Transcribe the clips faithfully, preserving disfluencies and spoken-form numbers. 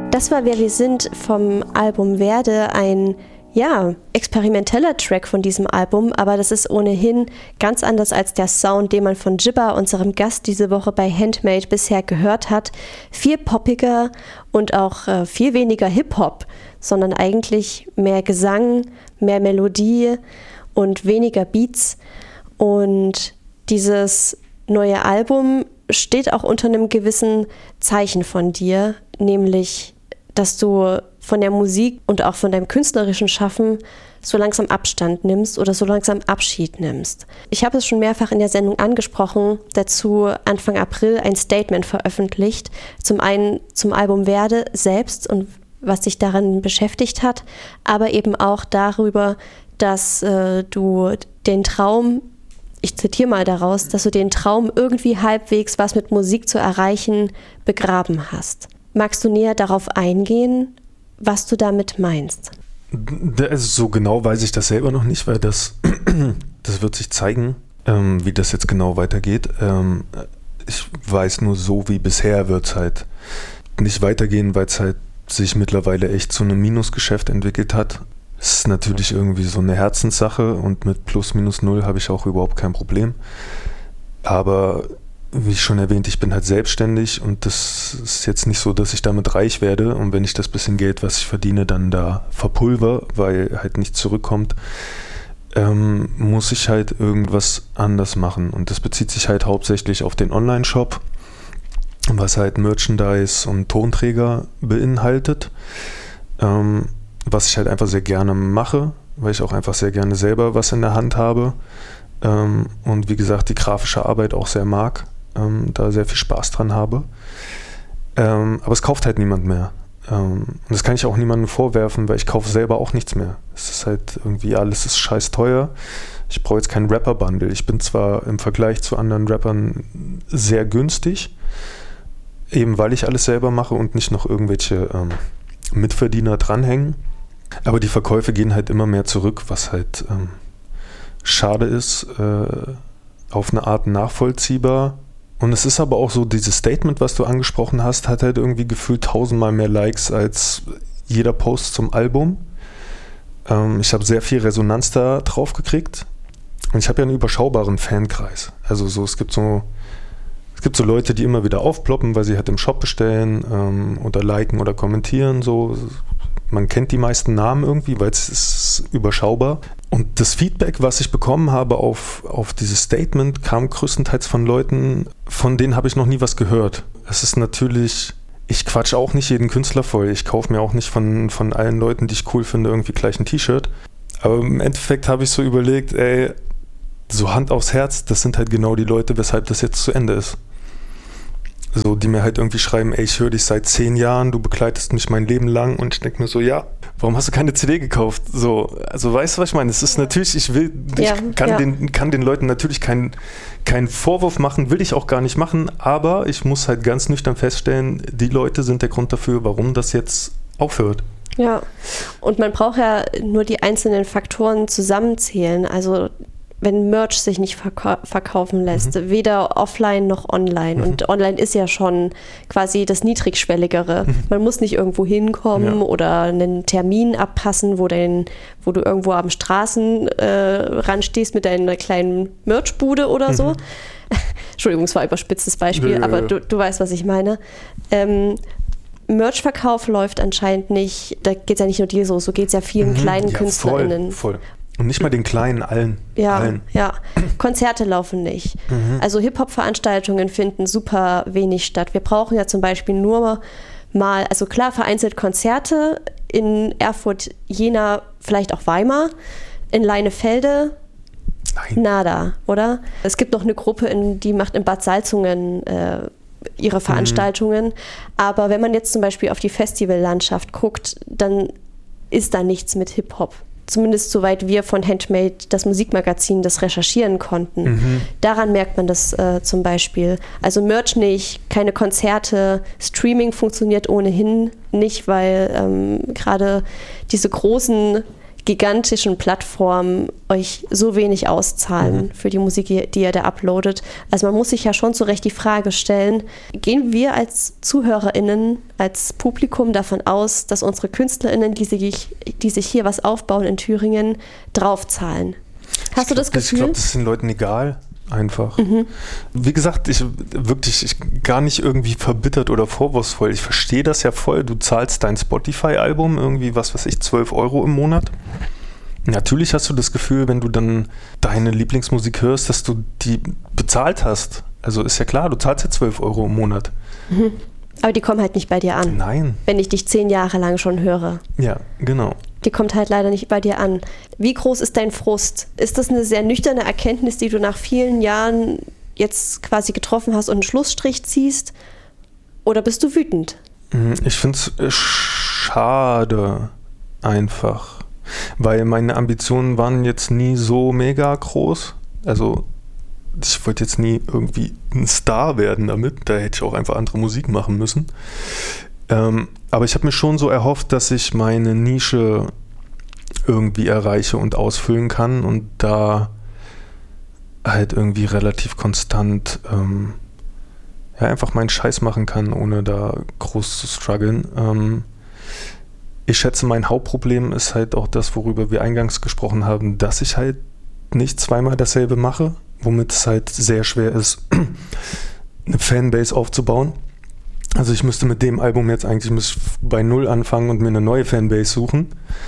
Das war Wer wir sind vom Album Werde, ein ja, experimenteller Track von diesem Album, aber das ist ohnehin ganz anders als der Sound, den man von Jibba, unserem Gast diese Woche bei Handmade, bisher gehört hat. Viel poppiger und auch äh, viel weniger Hip-Hop, sondern eigentlich mehr Gesang, mehr Melodie und weniger Beats. Und dieses neue Album steht auch unter einem gewissen Zeichen von dir, nämlich, dass du von der Musik und auch von deinem künstlerischen Schaffen so langsam Abstand nimmst oder so langsam Abschied nimmst. Ich habe es schon mehrfach in der Sendung angesprochen, dazu Anfang April ein Statement veröffentlicht, zum einen zum Album Werde selbst und was dich daran beschäftigt hat, aber eben auch darüber, dass äh, du den Traum, ich zitiere mal daraus, dass du den Traum, irgendwie halbwegs was mit Musik zu erreichen, begraben hast. Magst du näher darauf eingehen, was du damit meinst? Also so genau weiß ich das selber noch nicht, weil das, das wird sich zeigen, ähm, wie das jetzt genau weitergeht. Ähm, ich weiß nur, so wie bisher wird es halt nicht weitergehen, weil es halt sich mittlerweile echt zu einem Minusgeschäft entwickelt hat. Es ist natürlich irgendwie so eine Herzenssache und mit plus minus null habe ich auch überhaupt kein Problem. Aber wie ich schon erwähnt, ich bin halt selbstständig und das ist jetzt nicht so, dass ich damit reich werde und wenn ich das bisschen Geld, was ich verdiene, dann da verpulver, weil halt nichts zurückkommt, ähm, muss ich halt irgendwas anders machen. Und das bezieht sich halt hauptsächlich auf den Online-Shop, was halt Merchandise und Tonträger beinhaltet, ähm, was ich halt einfach sehr gerne mache, weil ich auch einfach sehr gerne selber was in der Hand habe ähm, und wie gesagt die grafische Arbeit auch sehr mag. Ähm, da sehr viel Spaß dran habe. Ähm, aber es kauft halt niemand mehr. Ähm, und das kann ich auch niemandem vorwerfen, weil ich kaufe selber auch nichts mehr. Es ist halt irgendwie, alles ist scheiß teuer. Ich brauche jetzt keinen Rapper-Bundle. Ich bin zwar im Vergleich zu anderen Rappern sehr günstig, eben weil ich alles selber mache und nicht noch irgendwelche ähm, Mitverdiener dranhängen. Aber die Verkäufe gehen halt immer mehr zurück, was halt ähm, schade ist, äh, auf eine Art nachvollziehbar. Und es ist aber auch so, dieses Statement, was du angesprochen hast, hat halt irgendwie gefühlt tausendmal mehr Likes als jeder Post zum Album. Ähm, ich habe sehr viel Resonanz da drauf gekriegt. Und ich habe ja einen überschaubaren Fankreis. Also so, es gibt so, es gibt so Leute, die immer wieder aufploppen, weil sie halt im Shop bestellen ähm, oder liken oder kommentieren. So. Man kennt die meisten Namen irgendwie, weil es ist überschaubar. Und das Feedback, was ich bekommen habe auf, auf dieses Statement, kam größtenteils von Leuten, von denen habe ich noch nie was gehört. Es ist natürlich, ich quatsch auch nicht jeden Künstler voll. Ich kaufe mir auch nicht von, von allen Leuten, die ich cool finde, irgendwie gleich ein T-Shirt. Aber im Endeffekt habe ich so überlegt, ey, so Hand aufs Herz, das sind halt genau die Leute, weshalb das jetzt zu Ende ist. So, die mir halt irgendwie schreiben, ey, ich höre dich seit zehn Jahren, du begleitest mich mein Leben lang und ich denke mir so, ja, warum hast du keine C D gekauft? So, also weißt du, was ich meine? Es ist natürlich, ich will, ich ja, kann, ja. Den, kann den Leuten natürlich keinen keinen Vorwurf machen, will ich auch gar nicht machen, aber ich muss halt ganz nüchtern feststellen, die Leute sind der Grund dafür, warum das jetzt aufhört. Ja, und man braucht ja nur die einzelnen Faktoren zusammenzählen, also wenn Merch sich nicht verkau- verkaufen lässt, mhm. weder offline noch online. Mhm. Und online ist ja schon quasi das Niedrigschwelligere. Mhm. Man muss nicht irgendwo hinkommen ja. oder einen Termin abpassen, wo, dein, wo du irgendwo am Straßenrand äh, stehst mit deiner kleinen Merchbude oder mhm. so. Entschuldigung, es war ein überspitztes Beispiel, Nö. aber du, du weißt, was ich meine. Ähm, Merchverkauf läuft anscheinend nicht, da geht es ja nicht nur dir so, so geht es ja vielen mhm. kleinen ja, KünstlerInnen. Voll, voll. Und nicht mal den Kleinen, allen. Ja, allen. ja. Konzerte laufen nicht. Mhm. Also Hip-Hop-Veranstaltungen finden super wenig statt. Wir brauchen ja zum Beispiel nur mal, also klar, vereinzelt Konzerte in Erfurt, Jena, vielleicht auch Weimar, in Leinefelde, Nein. nada, oder? Es gibt noch eine Gruppe, in, die macht in Bad Salzungen äh, ihre Veranstaltungen. Mhm. Aber wenn man jetzt zum Beispiel auf die Festivallandschaft guckt, dann ist da nichts mit Hip-Hop. Zumindest soweit wir von Handmade, das Musikmagazin, das recherchieren konnten. Mhm. Daran merkt man das äh, zum Beispiel. Also Merch nicht, keine Konzerte, Streaming funktioniert ohnehin nicht, weil ähm, gerade diese großen gigantischen Plattformen euch so wenig auszahlen mhm. für die Musik, die ihr da uploadet. Also man muss sich ja schon zu Recht die Frage stellen, gehen wir als ZuhörerInnen, als Publikum davon aus, dass unsere KünstlerInnen, die sich, die sich hier was aufbauen in Thüringen, draufzahlen? Hast ich du das glaub, Gefühl? Ich glaube, das ist den Leuten egal. Einfach. Mhm. Wie gesagt, ich wirklich ich, gar nicht irgendwie verbittert oder vorwurfsvoll. Ich verstehe das ja voll. Du zahlst dein Spotify-Album irgendwie, was weiß ich, zwölf Euro im Monat. Natürlich hast du das Gefühl, wenn du dann deine Lieblingsmusik hörst, dass du die bezahlt hast. Also ist ja klar, du zahlst ja zwölf Euro im Monat. Mhm. Aber die kommen halt nicht bei dir an. Nein. Wenn ich dich zehn Jahre lang schon höre. Ja, genau. Die kommt halt leider nicht bei dir an. Wie groß ist dein Frust? Ist das eine sehr nüchterne Erkenntnis, die du nach vielen Jahren jetzt quasi getroffen hast und einen Schlussstrich ziehst? Oder bist du wütend? Ich finde es schade einfach, weil meine Ambitionen waren jetzt nie so mega groß. Also ich wollte jetzt nie irgendwie ein Star werden damit. Da hätte ich auch einfach andere Musik machen müssen. Ähm, aber ich habe mir schon so erhofft, dass ich meine Nische irgendwie erreiche und ausfüllen kann und da halt irgendwie relativ konstant ähm, ja, einfach meinen Scheiß machen kann, ohne da groß zu strugglen. Ähm, ich schätze, mein Hauptproblem ist halt auch das, worüber wir eingangs gesprochen haben, dass ich halt nicht zweimal dasselbe mache, womit es halt sehr schwer ist, eine Fanbase aufzubauen. Also ich müsste mit dem Album jetzt eigentlich müsste bei Null anfangen und mir eine neue Fanbase suchen,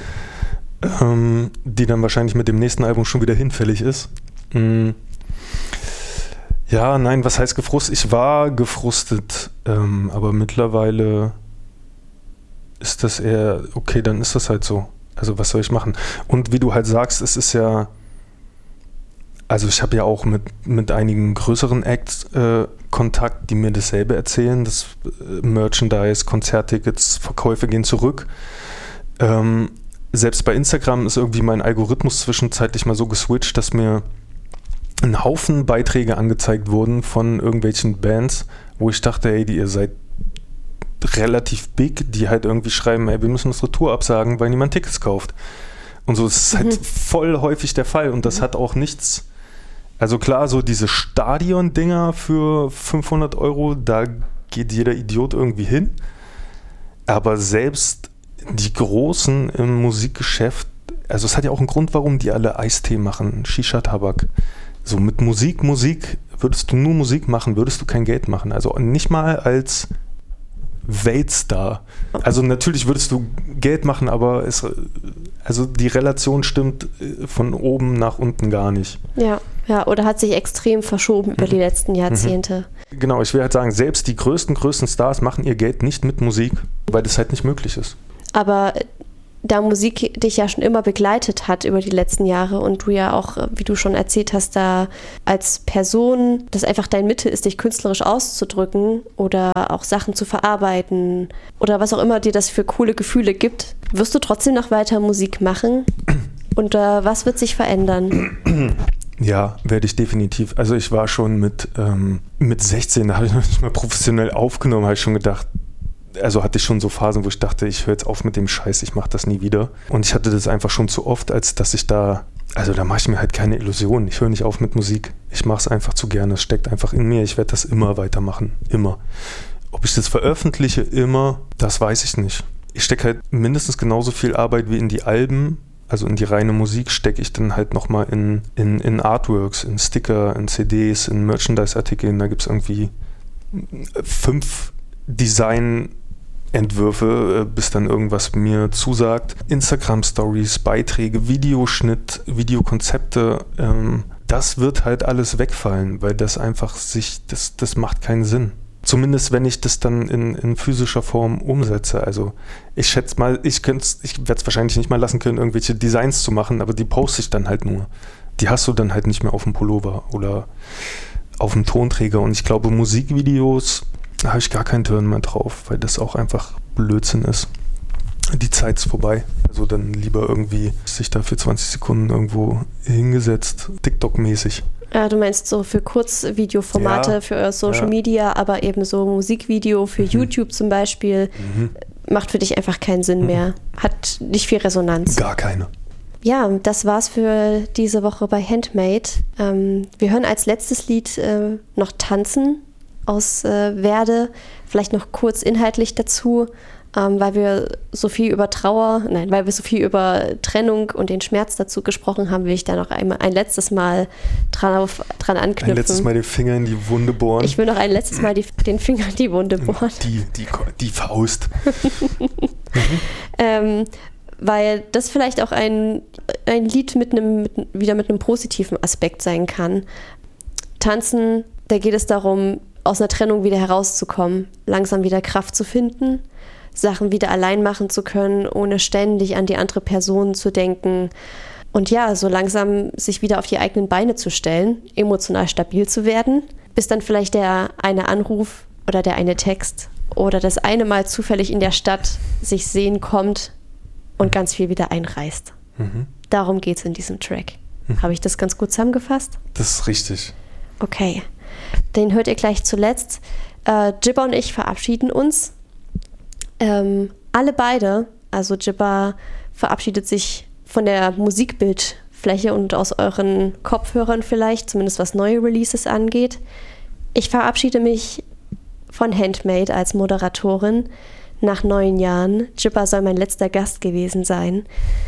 ähm, die dann wahrscheinlich mit dem nächsten Album schon wieder hinfällig ist. Mhm. Ja, nein, was heißt gefrustet? Ich war gefrustet, ähm, aber mittlerweile ist das eher, okay, dann ist das halt so. Also was soll ich machen? Und wie du halt sagst, es ist ja, also ich habe ja auch mit, mit einigen größeren Acts äh, Kontakt, die mir dasselbe erzählen, dass äh, Merchandise, Konzerttickets, Verkäufe gehen zurück. Ähm, selbst bei Instagram ist irgendwie mein Algorithmus zwischenzeitlich mal so geswitcht, dass mir ein Haufen Beiträge angezeigt wurden von irgendwelchen Bands, wo ich dachte, ey, die ihr seid relativ big, die halt irgendwie schreiben, ey, wir müssen unsere Tour absagen, weil niemand Tickets kauft. Und so ist es halt mhm. voll häufig der Fall und das mhm. hat auch nichts. Also klar, so diese Stadion-Dinger für fünfhundert Euro, da geht jeder Idiot irgendwie hin. Aber selbst die Großen im Musikgeschäft, also es hat ja auch einen Grund, warum die alle Eistee machen, Shisha-Tabak. So mit Musik, Musik, würdest du nur Musik machen, würdest du kein Geld machen. Also nicht mal als Weltstar. Also natürlich würdest du Geld machen, aber es, also die Relation stimmt von oben nach unten gar nicht. Ja, ja, oder hat sich extrem verschoben über die letzten Jahrzehnte. Genau, ich will halt sagen, selbst die größten, größten Stars machen ihr Geld nicht mit Musik, weil das halt nicht möglich ist. Aber da Musik dich ja schon immer begleitet hat über die letzten Jahre und du ja auch, wie du schon erzählt hast, da als Person, das einfach dein Mittel ist, dich künstlerisch auszudrücken oder auch Sachen zu verarbeiten oder was auch immer dir das für coole Gefühle gibt, wirst du trotzdem noch weiter Musik machen? Und äh, was wird sich verändern? Ja, werde ich definitiv. Also ich war schon mit, ähm, mit sechzehn, da habe ich noch nicht mal professionell aufgenommen, habe ich schon gedacht, also hatte ich schon so Phasen, wo ich dachte, ich höre jetzt auf mit dem Scheiß, ich mache das nie wieder. Und ich hatte das einfach schon zu oft, als dass ich da, also da mache ich mir halt keine Illusionen. Ich höre nicht auf mit Musik. Ich mache es einfach zu gerne. Es steckt einfach in mir. Ich werde das immer weitermachen. Immer. Ob ich das veröffentliche, immer, das weiß ich nicht. Ich stecke halt mindestens genauso viel Arbeit wie in die Alben, also in die reine Musik, stecke ich dann halt nochmal in, in, in Artworks, in Sticker, in C Ds, in Merchandise-Artikeln. Da gibt es irgendwie fünf Design- Entwürfe, bis dann irgendwas mir zusagt. Instagram-Stories, Beiträge, Videoschnitt, Videokonzepte, ähm, das wird halt alles wegfallen, weil das einfach sich, das, das macht keinen Sinn. Zumindest wenn ich das dann in, in physischer Form umsetze. Also ich schätze mal, ich könnte ich werde es wahrscheinlich nicht mal lassen können, irgendwelche Designs zu machen, aber die poste ich dann halt nur. Die hast du dann halt nicht mehr auf dem Pullover oder auf dem Tonträger. Und ich glaube, Musikvideos, da habe ich gar keinen Turn mehr drauf, weil das auch einfach Blödsinn ist. Die Zeit ist vorbei. Also dann lieber irgendwie sich da für zwanzig Sekunden irgendwo hingesetzt, TikTok-mäßig. Ja, du meinst so für Kurzvideoformate, ja, für Social ja. Media, aber eben so Musikvideo für mhm. YouTube zum Beispiel, mhm. macht für dich einfach keinen Sinn mhm. mehr. Hat nicht viel Resonanz. Gar keine. Ja, das war's für diese Woche bei Handmade. Ähm, wir hören als letztes Lied äh, noch Tanzen aus äh, Werde. Vielleicht noch kurz inhaltlich dazu, ähm, weil wir so viel über Trauer, nein, weil wir so viel über Trennung und den Schmerz dazu gesprochen haben, will ich da noch einmal ein letztes Mal dran, auf, dran anknüpfen. Ein letztes Mal den Finger in die Wunde bohren. Ich will noch ein letztes Mal die, den Finger in die Wunde bohren. Die, die, die Faust. mhm. ähm, weil das vielleicht auch ein, ein Lied mit einem, mit, wieder mit einem positiven Aspekt sein kann. Tanzen, da geht es darum, aus einer Trennung wieder herauszukommen, langsam wieder Kraft zu finden, Sachen wieder allein machen zu können, ohne ständig an die andere Person zu denken und ja, so langsam sich wieder auf die eigenen Beine zu stellen, emotional stabil zu werden, bis dann vielleicht der eine Anruf oder der eine Text oder das eine Mal zufällig in der Stadt sich sehen kommt und ganz viel wieder einreißt. Mhm. Darum geht es in diesem Track. Mhm. Habe ich das ganz gut zusammengefasst? Das ist richtig. Okay, den hört ihr gleich zuletzt. Äh, Jibba und ich verabschieden uns. Ähm, alle beide, also Jibba verabschiedet sich von der Musikbildfläche und aus euren Kopfhörern vielleicht, zumindest was neue Releases angeht. Ich verabschiede mich von Handmade als Moderatorin. Nach neun Jahren. Jibba soll mein letzter Gast gewesen sein.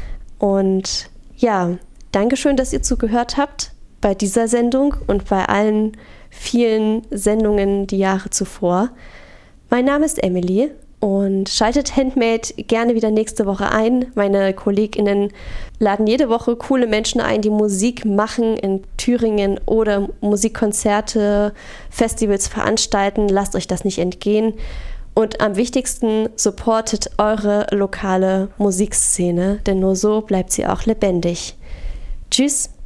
Und ja, Dankeschön, dass ihr zugehört habt bei dieser Sendung und bei allen vielen Sendungen die Jahre zuvor. Mein Name ist Emily und schaltet Handmade gerne wieder nächste Woche ein. Meine KollegInnen laden jede Woche coole Menschen ein, die Musik machen in Thüringen oder Musikkonzerte, Festivals veranstalten. Lasst euch das nicht entgehen. Und am wichtigsten, supportet eure lokale Musikszene, denn nur so bleibt sie auch lebendig. Tschüss!